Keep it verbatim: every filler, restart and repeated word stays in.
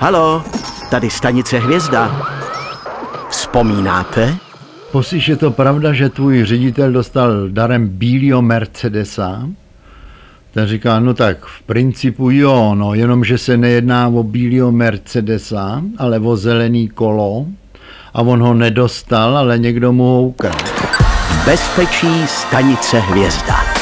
Halo, tady stanice Hvězda. Vzpomínáte? Poslyš, je to pravda, že tvůj ředitel dostal darem bílýho Mercedesa? Ten říká, no tak v principu jo, no, jenomže se nejedná o bílýho Mercedesa, ale o zelený kolo. A on ho nedostal, ale někdo mu ho ukradl. Bezpečí stanice Hvězda.